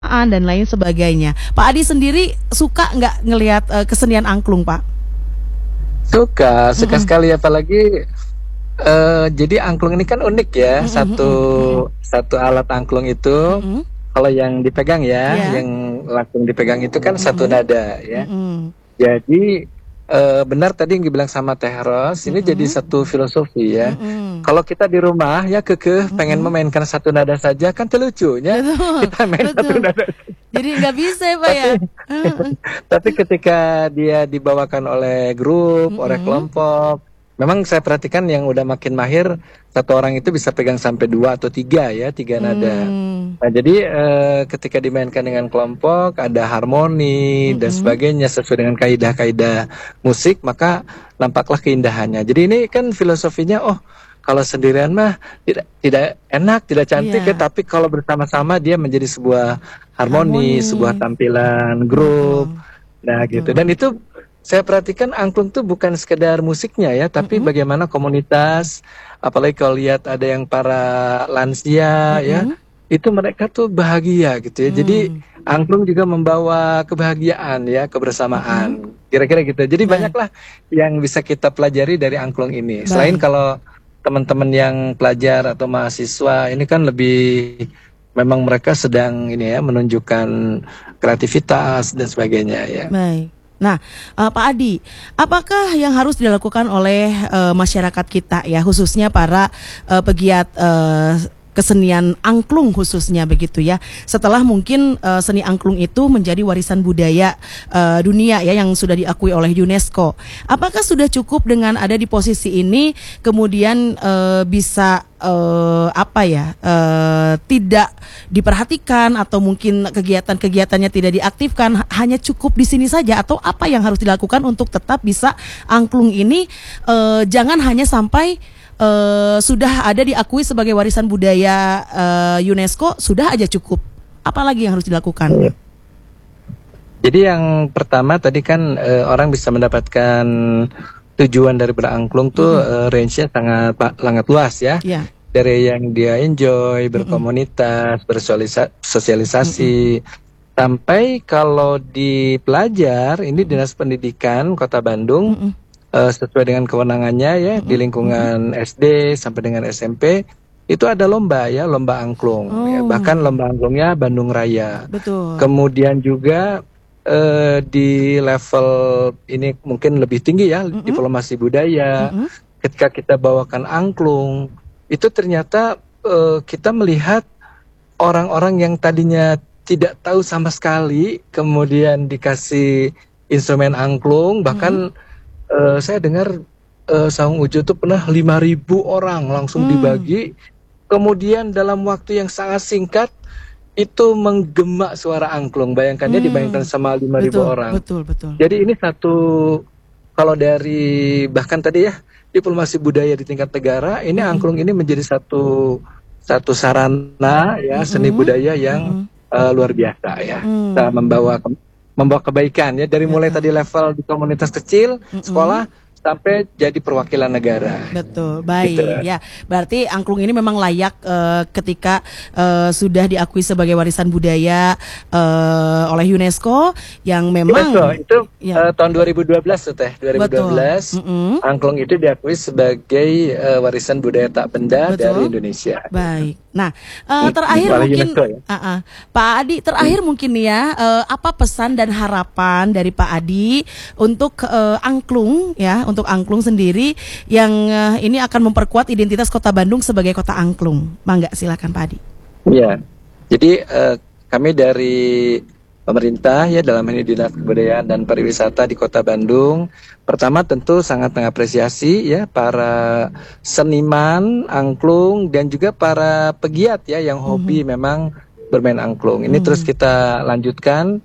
keagamaan dan lain sebagainya. Pak Adi sendiri suka nggak ngelihat kesenian angklung, Pak? Suka sekali, apalagi jadi angklung ini kan unik ya. Satu alat angklung itu kalau yang dipegang yang langsung dipegang itu kan satu nada ya. Jadi benar tadi yang dibilang sama Teh Ros, ini jadi satu filosofi ya. Kalau kita di rumah ya pengen memainkan satu nada saja kan lucunya. Kita main satu nada. Jadi nggak bisa ya, Pak ya. Tapi ketika dia dibawakan oleh grup, oleh kelompok, memang saya perhatikan yang udah makin mahir, satu orang itu bisa pegang sampai 2 atau 3 ya, 3 nada. Nah, jadi ketika dimainkan dengan kelompok, ada harmoni dan sebagainya sesuai dengan kaidah-kaidah musik, maka nampaklah keindahannya. Jadi ini kan filosofinya, kalau sendirian mah tidak enak, tidak cantik ya, tapi kalau bersama-sama dia menjadi sebuah harmoni, sebuah tampilan grup. Nah, gitu. Dan itu saya perhatikan angklung tuh bukan sekedar musiknya ya, tapi bagaimana komunitas, apalagi kalau lihat ada yang para lansia ya, itu mereka tuh bahagia gitu ya. Jadi angklung juga membawa kebahagiaan ya, kebersamaan. Kira-kira gitu. Jadi banyaklah yang bisa kita pelajari dari angklung ini. Selain kalau teman-teman yang pelajar atau mahasiswa ini kan lebih memang mereka sedang ini ya menunjukkan kreativitas dan sebagainya ya. Baik. Nah, Pak Adi, apakah yang harus dilakukan oleh masyarakat kita ya, khususnya para pegiat kesenian angklung khususnya begitu ya, setelah mungkin seni angklung itu menjadi warisan budaya dunia ya yang sudah diakui oleh UNESCO. Apakah sudah cukup dengan ada di posisi ini kemudian bisa tidak diperhatikan atau mungkin kegiatan-kegiatannya tidak diaktifkan, hanya cukup di sini saja, atau apa yang harus dilakukan untuk tetap bisa angklung ini jangan hanya sampai sudah ada diakui sebagai warisan budaya UNESCO, sudah aja cukup. Apalagi yang harus dilakukan? Jadi yang pertama tadi kan orang bisa mendapatkan tujuan dari berangklung tuh range-nya sangat luas ya. Dari yang dia enjoy, berkomunitas, bersosialisasi, sampai kalau di pelajar, ini Dinas Pendidikan Kota Bandung sesuai dengan kewenangannya ya, di lingkungan SD sampai dengan SMP itu ada lomba ya, lomba angklung ya, bahkan lomba angklungnya Bandung Raya. Betul. Kemudian juga di level ini mungkin lebih tinggi ya, diplomasi budaya. Ketika kita bawakan angklung itu ternyata kita melihat orang-orang yang tadinya tidak tahu sama sekali kemudian dikasih instrumen angklung, bahkan saya dengar Saung Ujo itu pernah 5.000 orang langsung dibagi, kemudian dalam waktu yang sangat singkat itu menggema suara angklung. Bayangkan dia dibandingkan sama 5.000 orang. Betul. Jadi ini satu, kalau dari bahkan tadi ya diplomasi budaya di tingkat negara, ini angklung ini menjadi satu sarana ya, seni budaya yang luar biasa ya. Kita membawa kebaikan ya, dari mulai tadi level di komunitas kecil, sekolah, sampai jadi perwakilan negara. Betul, baik gitu. Ya. Berarti angklung ini memang layak ketika sudah diakui sebagai warisan budaya oleh UNESCO yang memang itu tahun 2012 tuh Teh, 2012 angklung itu diakui sebagai warisan budaya tak benda dari Indonesia. Baik. Nah, terakhir mungkin UNESCO, ya? Pak Adi, terakhir mungkin ya, apa pesan dan harapan dari Pak Adi untuk angklung ya, untuk angklung sendiri yang ini akan memperkuat identitas Kota Bandung sebagai kota angklung. Mangga, silakan Pak Adi. Iya. Jadi kami dari pemerintah ya, dalam ini Dinas Kebudayaan dan Pariwisata di Kota Bandung, pertama tentu sangat mengapresiasi ya para seniman angklung dan juga para pegiat ya yang hobi memang bermain angklung. Ini terus kita lanjutkan.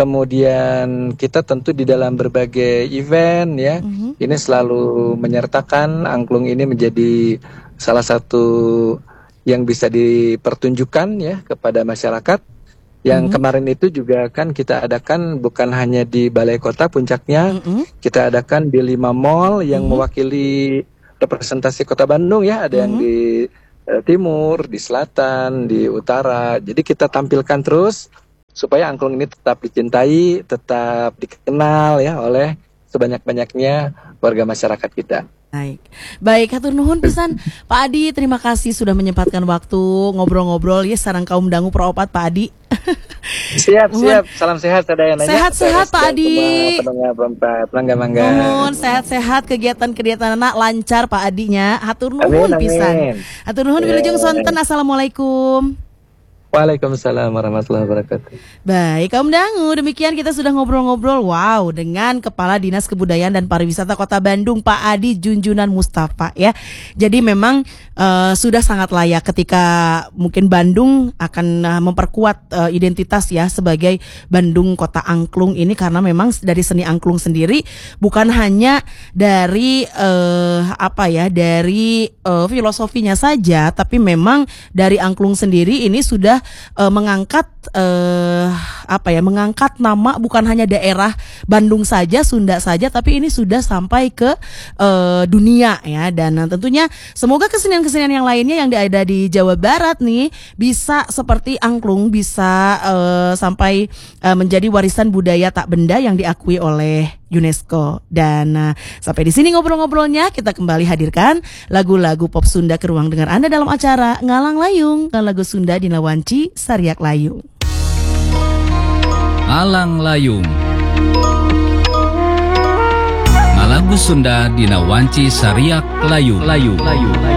Kemudian kita tentu di dalam berbagai event ya, ini selalu menyertakan angklung ini menjadi salah satu yang bisa dipertunjukkan ya kepada masyarakat. Yang kemarin itu juga kan kita adakan bukan hanya di Balai Kota puncaknya, kita adakan di 5 mall yang mewakili representasi Kota Bandung ya, ada yang di timur, di selatan, di utara. Jadi kita tampilkan terus supaya angklung ini tetap dicintai, tetap dikenal ya oleh sebanyak-banyaknya warga masyarakat kita. Baik, hatur nuhun pisan Pak Adi, terima kasih sudah menyempatkan waktu ngobrol-ngobrol ya sareng kaum dangu Proopat Pak Adi. Siap, salam sehat sadayana. Sehat-sehat Pak Adi. Mangga. Nuhun, sehat-sehat kegiatan-kegiatan anak lancar Pak Adinya. Hatur nuhun pisan. Hatur nuhun wilujeng sonten. Assalamualaikum. Waalaikumsalam warahmatullahi wabarakatuh. Baik, kaum dangu, demikian kita sudah ngobrol-ngobrol dengan Kepala Dinas Kebudayaan dan Pariwisata Kota Bandung, Pak Adi Junjunan Mustafa ya. Jadi memang sudah sangat layak ketika mungkin Bandung akan memperkuat identitas ya sebagai Bandung Kota Angklung ini, karena memang dari seni angklung sendiri bukan hanya dari dari filosofinya saja, tapi memang dari angklung sendiri ini sudah mengangkat mengangkat nama bukan hanya daerah Bandung saja, Sunda saja, tapi ini sudah sampai ke dunia ya. Dan tentunya semoga kesenian-kesenian yang lainnya yang ada di Jawa Barat nih bisa seperti angklung, bisa sampai menjadi warisan budaya tak benda yang diakui oleh UNESCO. Dan sampai di sini ngobrol-ngobrolnya, kita kembali hadirkan lagu-lagu pop Sunda ke ruang dengar Anda dalam acara Ngalang Layung, lagu Sunda Dina Wanci Sariak Layung. Ngalang Layung, ngalagu Sunda Dina Wanci Sariak Layung.